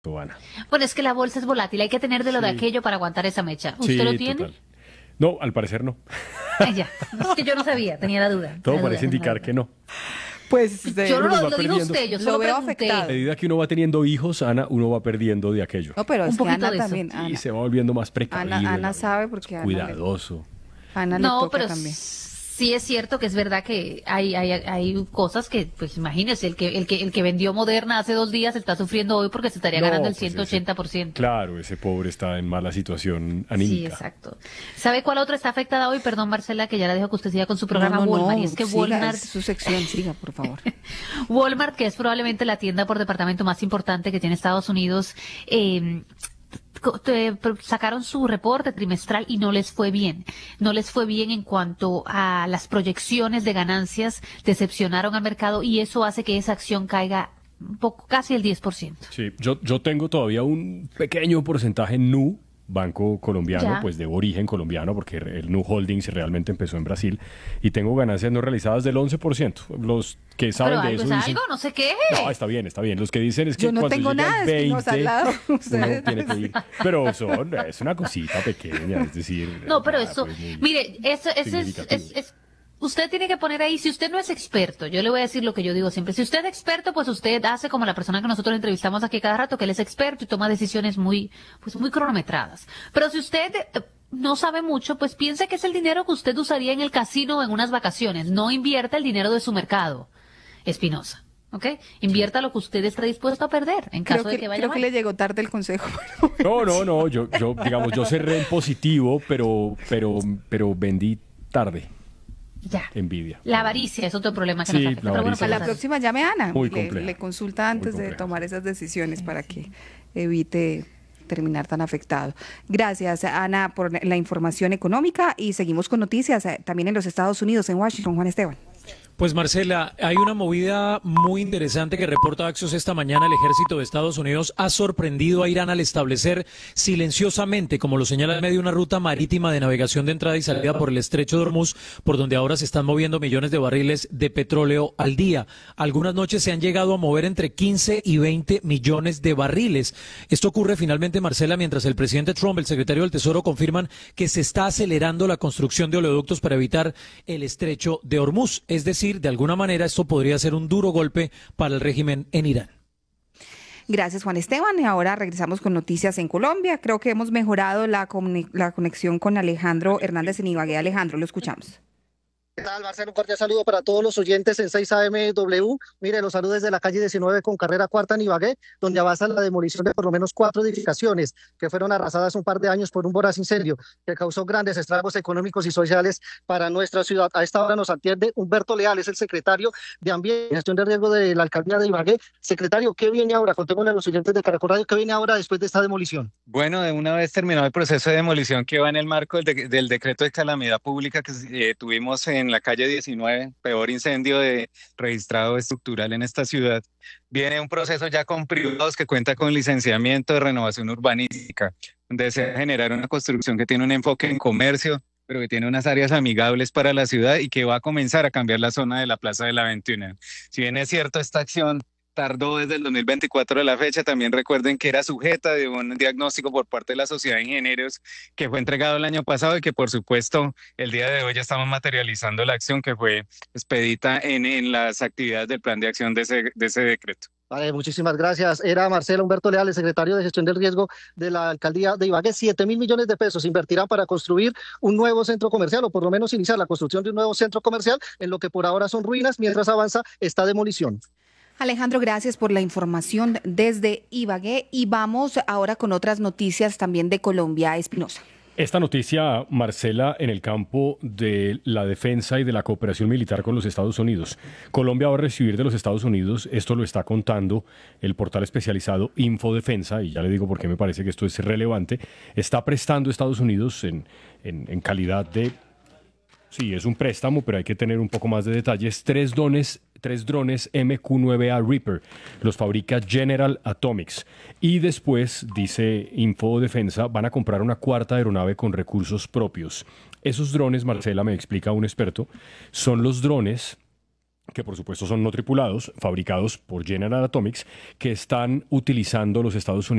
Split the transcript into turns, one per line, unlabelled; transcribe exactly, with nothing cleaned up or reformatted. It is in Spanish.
Ana.
Bueno, es que la bolsa es volátil, hay que tener de lo de
Sí,
aquello para aguantar esa mecha. ¿Usted
sí,
lo tiene?
total. No, al parecer no.
Ah, ya. Es que yo no sabía, tenía la duda.
Todo
La duda,
parece
tenía la
indicar
duda.
que no.
Pues
Yo
eh,
no
Uno los
lo,
va
lo dijo
perdiendo.
usted, yo
lo
solo
veo
A
pregunté.
afectado.
medida que uno va teniendo hijos, Ana, uno va perdiendo de aquello.
No, pero
Un
es que
poquito
Ana
de eso.
también,
Y
Ana,
se va volviendo más precavido.
Ana,
en
Ana
la
sabe
vida.
porque Ana le,
Cuidadoso.
Ana le
No,
toca
pero
también.
sí es cierto que es verdad que hay, hay, hay cosas que, pues imagínese, el que, el que, el que vendió Moderna hace dos días está sufriendo hoy porque se estaría
No,
ganando el
pues
ciento
ese-
ochenta por ciento.
Claro, ese pobre está en mala situación
Sí,
anímica.
exacto. ¿Sabe cuál otro está afectada hoy? Perdón, Marcela, que ya la dejo que usted siga con su
No,
programa
no,
Walmart. Y
no,
es que
siga,
Walmart,
es su sección, siga, por favor.
Walmart, que es probablemente la tienda por departamento más importante que tiene Estados Unidos, eh, co- te- pro- sacaron su reporte trimestral y no les fue bien. No les fue bien en cuanto a las proyecciones de ganancias, decepcionaron al mercado y eso hace que esa acción caiga un poco, casi el diez por ciento.
Sí, yo, yo tengo todavía un pequeño porcentaje en Nu, banco colombiano,
Ya.
pues de origen colombiano, porque el Nu Holdings realmente empezó en Brasil, y tengo ganancias no realizadas del once por ciento. Los que saben
Pero
de
algo
eso
es
dicen...
algo, no sé qué.
No, está bien, está bien. Los que dicen es que
Yo no
cuando
tengo
llega
nada,
el
Espinosa, al lado.
uno
Ustedes-
tiene que ir. Pero son, es una cosita pequeña, es decir...
No, pero
nada,
eso,
pues, muy
mire, eso, eso es,
significativo.
es, es- usted tiene que poner ahí, si usted no es experto, yo le voy a decir lo que yo digo siempre, si usted es experto, pues usted hace como la persona que nosotros entrevistamos aquí cada rato, que él es experto y toma decisiones muy, pues muy cronometradas. Pero si usted eh, no sabe mucho, pues piense que es el dinero que usted usaría en el casino o en unas vacaciones, no invierta el dinero de su mercado, Espinosa. ¿Ok? Invierta lo que usted está dispuesto a perder en caso
Creo
de
que,
que vaya
creo que
mal.
le llegó tarde el consejo. pero-
No, no, no, yo, yo, digamos, yo cerré en positivo, pero, pero, pero vendí tarde.
Ya.
Envidia.
La avaricia es otro problema que
Sí,
nos afecta.
la
Pero bueno,
avaricia.
A la
pasar.
próxima llame a Ana.
Muy
le,
compleja.
le consulta antes
Muy
de
compleja.
tomar esas decisiones para que evite terminar tan afectado. Gracias, Ana, por la información económica y seguimos con noticias eh, también en los Estados Unidos, en Washington. Juan Esteban.
Pues Marcela, hay una movida muy interesante que reporta Axios esta mañana. El ejército de Estados Unidos ha sorprendido a Irán al establecer silenciosamente, como lo señala el medio, una ruta marítima de navegación de entrada y salida por el estrecho de Hormuz, por donde ahora se están moviendo millones de barriles de petróleo al día. Algunas noches se han llegado a mover entre quince y veinte millones de barriles. Esto ocurre finalmente, Marcela, mientras el presidente Trump, el secretario del Tesoro, confirman que se está acelerando la construcción de oleoductos para evitar el estrecho de Hormuz. Es decir, de alguna manera esto podría ser un duro golpe para el régimen en Irán.
Gracias, Juan Esteban. Y ahora regresamos con noticias en Colombia. Creo que hemos mejorado la, comuni- la conexión con Alejandro Hernández en Ibagué. Alejandro, lo escuchamos.
¿Qué tal, Marcelo? Un cordial saludo para todos los oyentes en seis A M W. Mire, los saludos desde la calle diecinueve con carrera cuarta en Ibagué, donde avanza la demolición de por lo menos cuatro edificaciones que fueron arrasadas un par de años por un voraz incendio que causó grandes estragos económicos y sociales para nuestra ciudad. A esta hora nos atiende Humberto Leal, es el secretario de Ambiente y Gestión de Riesgo de la Alcaldía de Ibagué. Secretario, ¿qué viene ahora? Contémosle a los oyentes de Caracol Radio, ¿qué viene ahora después de esta demolición?
Bueno, de una vez terminado el proceso de demolición que va en el marco del, de- del decreto de calamidad pública que eh, tuvimos en la calle diecinueve, peor incendio de, registrado estructural en esta ciudad, viene un proceso ya con privados que cuenta con licenciamiento de renovación urbanística, donde se va a generar una construcción que tiene un enfoque en comercio, pero que tiene unas áreas amigables para la ciudad y que va a comenzar a cambiar la zona de la Plaza de la veintiuno. Si bien es cierto, esta acción tardó desde el dos mil veinticuatro de la fecha. También recuerden que era sujeta de un diagnóstico por parte de la Sociedad de Ingenieros que fue entregado el año pasado y que por supuesto el día de hoy ya estamos materializando la acción que fue expedita en, en las actividades del plan de acción de ese, de ese decreto.
Vale, muchísimas gracias. Era Marcelo Humberto Leal, el secretario de Gestión del Riesgo de la Alcaldía de Ibagué. Siete mil millones de pesos invertirán para construir un nuevo centro comercial, o por lo menos iniciar la construcción de un nuevo centro comercial en lo que por ahora son ruinas, mientras avanza esta demolición.
Alejandro, gracias por la información desde Ibagué y vamos ahora con otras noticias también de Colombia. Espinosa.
Esta noticia, Marcela, en el campo de la defensa y de la cooperación militar con los Estados Unidos. Colombia va a recibir de los Estados Unidos, esto lo está contando el portal especializado Infodefensa, y ya le digo por qué me parece que esto es relevante, está prestando Estados Unidos en, en, en calidad de... Sí, es un préstamo, pero hay que tener un poco más de detalles. Tres drones, tres drones M Q nueve A Reaper. Los fabrica General Atomics. Y después, dice Infodefensa, van a comprar una cuarta aeronave con recursos propios. Esos drones, Marcela, me explica un experto, son los drones que por supuesto son no tripulados, fabricados por General Atomics, que están utilizando los Estados Unidos